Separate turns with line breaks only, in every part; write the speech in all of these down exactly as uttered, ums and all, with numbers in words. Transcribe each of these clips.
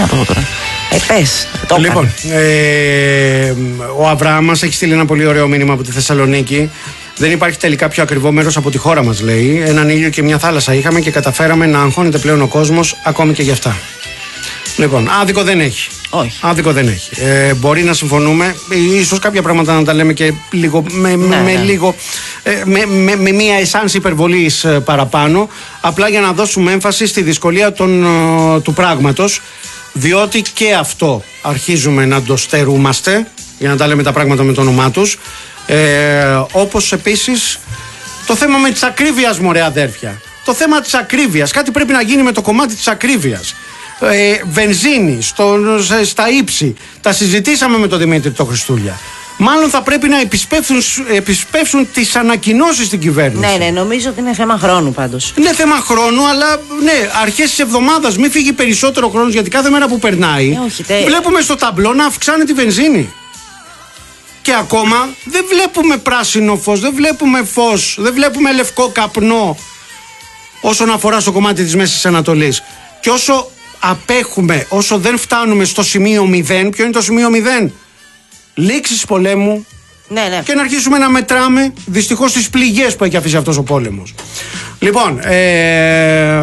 να πω τώρα. Ε, πες, το
Λοιπόν, ε, ο Αβραάμ μας έχει στείλει ένα πολύ ωραίο μήνυμα από τη Θεσσαλονίκη. Δεν υπάρχει τελικά πιο ακριβό μέρος από τη χώρα μας, λέει. Έναν ήλιο και μια θάλασσα είχαμε και καταφέραμε να αγχώνεται πλέον ο κόσμος ακόμη και γι' αυτά. Λοιπόν, άδικο δεν έχει.
Όχι.
Άδικο δεν έχει. Ε, μπορεί να συμφωνούμε, ίσως κάποια πράγματα να τα λέμε και λίγο, με, ναι, με, ναι. λίγο, ε, με, με, με μια εσάνση υπερβολής ε, παραπάνω, απλά για να δώσουμε έμφαση στη δυσκολία των, ε, του πράγματος, διότι και αυτό αρχίζουμε να το στερούμαστε, για να τα λέμε τα πράγματα με το όνομά τους, ε, όπως επίσης το θέμα με της ακρίβειας, μωρέ αδέρφια. Το θέμα της ακρίβειας, κάτι πρέπει να γίνει με το κομμάτι της ακρίβειας. Ε, βενζίνη στο, στα ύψη, τα συζητήσαμε με τον Δημήτρη το Χριστούλια. Μάλλον θα πρέπει να επισπεύσουν, επισπεύσουν τις ανακοινώσεις στην κυβέρνηση.
Ναι, ναι, νομίζω ότι είναι θέμα χρόνου πάντως.
Είναι θέμα χρόνου, αλλά ναι, αρχές της εβδομάδας, μην φύγει περισσότερο χρόνος, γιατί κάθε μέρα που περνάει
ε, όχι, τε...
βλέπουμε στο ταμπλό να αυξάνει τη βενζίνη. Και ακόμα δεν βλέπουμε πράσινο φως, δεν βλέπουμε φως, δεν βλέπουμε λευκό καπνό όσον αφορά στο κομμάτι της Μέσης Ανατολής. Και όσο απέχουμε, όσο δεν φτάνουμε στο σημείο μηδέν, ποιο είναι το σημείο μηδέν? Λήξεις πολέμου,
ναι, ναι.
και να αρχίσουμε να μετράμε δυστυχώς τις πληγές που έχει αφήσει αυτός ο πόλεμος. Λοιπόν, ε,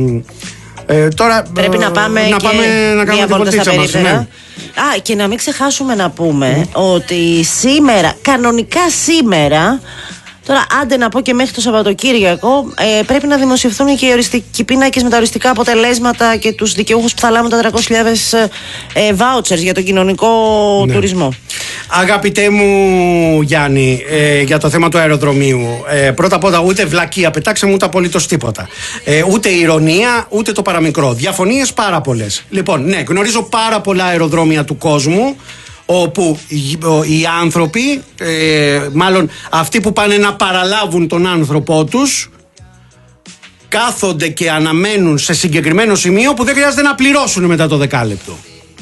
ε, τώρα
πρέπει να πάμε,
να, πάμε να κάνουμε την βολτίτσα μας. Ναι.
Α, και να μην ξεχάσουμε να πούμε mm. ότι σήμερα, κανονικά σήμερα, τώρα, άντε να πω και μέχρι το Σαββατοκύριακο, ε, πρέπει να δημοσιευθούν και οι οριστικοί πίνακες με τα οριστικά αποτελέσματα και τους δικαιούχους που θα λάβουν τα τριακόσιες χιλιάδες ε, vouchers για τον κοινωνικό ναι. τουρισμό.
Αγαπητέ μου Γιάννη, ε, για το θέμα του αεροδρομίου, ε, πρώτα απ' όλα ούτε βλακεία πετάξαμε ούτε απολύτως τίποτα. Ε, ούτε ηρωνία, ούτε το παραμικρό. Διαφωνίες πάρα πολλές. Λοιπόν, ναι, γνωρίζω πάρα πολλά αεροδρόμια του κόσμου, όπου οι άνθρωποι, ε, μάλλον αυτοί που πάνε να παραλάβουν τον άνθρωπό τους, κάθονται και αναμένουν σε συγκεκριμένο σημείο που δεν χρειάζεται να πληρώσουν μετά το δεκάλεπτο.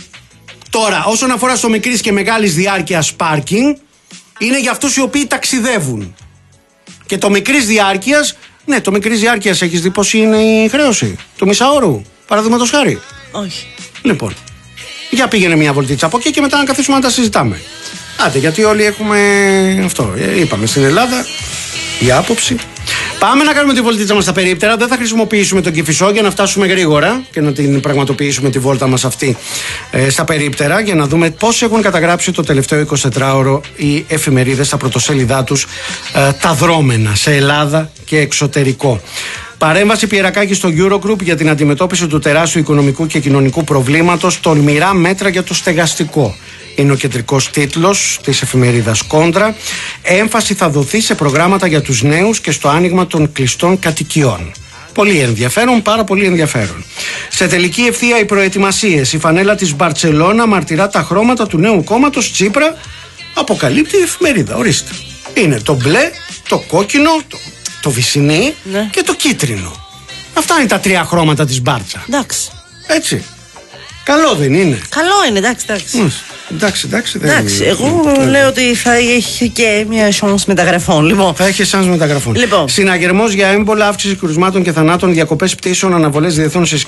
Τώρα, όσον αφορά στο μικρής και μεγάλης διάρκειας πάρκινγκ, είναι για αυτούς οι οποίοι ταξιδεύουν. Και το μικρής διάρκειας, ναι, το μικρής διάρκειας έχεις δει πώς είναι η χρέωση του μισάωρου, παραδείγματος χάρη?
Όχι.
Λοιπόν, για πήγαινε μια βολτίτσα από εκεί και μετά να καθίσουμε να τα συζητάμε. Άντε, γιατί όλοι έχουμε αυτό. Ε, είπαμε στην Ελλάδα η άποψη. Πάμε να κάνουμε τη βολτίτσα μας στα περίπτερα. Δεν θα χρησιμοποιήσουμε τον Κηφισό για να φτάσουμε γρήγορα και να την πραγματοποιήσουμε τη βόλτα μας αυτή ε, στα περίπτερα, για να δούμε πώς έχουν καταγράψει το τελευταίο εικοσιτετράωρο οι εφημερίδες στα πρωτοσέλιδά τους ε, τα δρόμενα σε Ελλάδα και εξωτερικό. Παρέμβαση Πιερακάκη στο Eurogroup για την αντιμετώπιση του τεράστιου οικονομικού και κοινωνικού προβλήματος, τολμηρά μέτρα για το στεγαστικό. Είναι ο κεντρικός τίτλος της εφημερίδας Κόντρα. Έμφαση θα δοθεί σε προγράμματα για τους νέους και στο άνοιγμα των κλειστών κατοικιών. Πολύ ενδιαφέρον, πάρα πολύ ενδιαφέρον. Σε τελική ευθεία οι προετοιμασίες. Η φανέλα της Μπαρτσελώνα μαρτυρά τα χρώματα του νέου κόμματος Τσίπρα. Αποκαλύπτει η εφημερίδα. Ορίστε. Είναι το μπλε, το κόκκινο, το, το βυσσινί ναι. και το κίτρινο. Αυτά είναι τα τρία χρώματα της Μπάρτσα.
Εντάξει.
Έτσι. Καλό δεν είναι?
Καλό είναι, εντάξει, εντάξει. Mm.
Εντάξει, εντάξει. Δεν
εντάξει
είναι...
εγώ mm. λέω ότι θα έχει και μια σανς μεταγραφών. Λοιπόν.
Θα έχει σανς μεταγραφών.
Λοιπόν.
Συναγερμός για έμπολα, αύξηση κρουσμάτων και θανάτων, διακοπές πτήσεων, αναβολές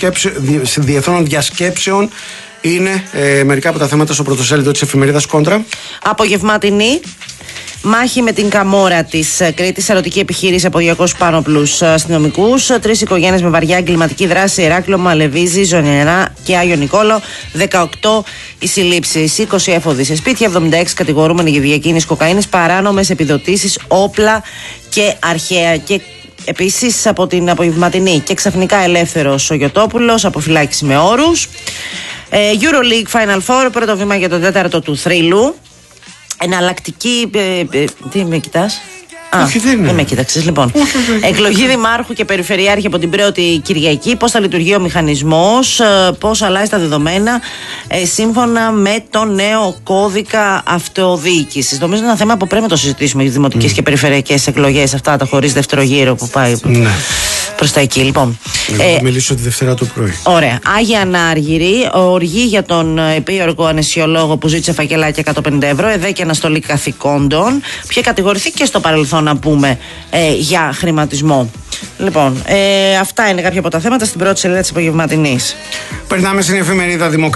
διεθνών διασκέψεων. Είναι ε, μερικά από τα θέματα στο πρωτοσέλιδο της εφημερίδας Κόντρα.
Απογευματινή. Μάχη με την Καμόρα της Κρήτης, ερωτική επιχείρηση από διακόσιους πάνωπλους αστυνομικούς. Τρεις οικογένειες με βαριά εγκληματική δράση: Ηράκλειο, Μαλεβίζη, Ζωνιανά και Άγιο Νικόλο. δεκαοκτώ οι συλλήψεις, είκοσι έφοδοι σε σπίτια, εβδομήντα έξι κατηγορούμενοι για διακίνηση κοκαίνης, παράνομες επιδοτήσεις, όπλα και αρχαία. Και επίσης από την απογευματινή και ξαφνικά ελεύθερος ο Γιωτόπουλος, αποφυλάκηση με όρους. EuroLeague Final Four, πρώτο βήμα για το τέταρτο του θρύλου. Εναλλακτική. Ε, ε, τι με κοιτάς? Α,
όχι, δεν είναι.
με κοίταξες, λοιπόν. Εκλογή δημάρχου και περιφερειάρχη από την πρώτη Κυριακή. Πώς θα λειτουργεί ο μηχανισμός, πώς αλλάζει τα δεδομένα ε, σύμφωνα με το νέο κώδικα αυτοδιοίκησης. Νομίζω είναι ένα θέμα που πρέπει να το συζητήσουμε για τις δημοτικές mm. και περιφερειακές εκλογές, αυτά τα χωρίς δεύτερο γύρο που πάει
ναι.
προς τα εκεί. Λοιπόν,
εγώ θα ε, μιλήσω τη Δευτέρα το πρωί.
Ωραία. Άγια Ανάργυρη, οργή για τον επίοργο αναισιολόγο που ζήτησε φακελάκια εκατόν πενήντα ευρώ, εδέ και αναστολή καθηκόντων. Ποια κατηγορηθεί και στο παρελθόν να πούμε ε, για χρηματισμό. Λοιπόν, ε, αυτά είναι κάποια από τα θέματα στην πρώτη σελίδα της απογευματινής.
Περνάμε στην εφημερίδα Δημοκρατία.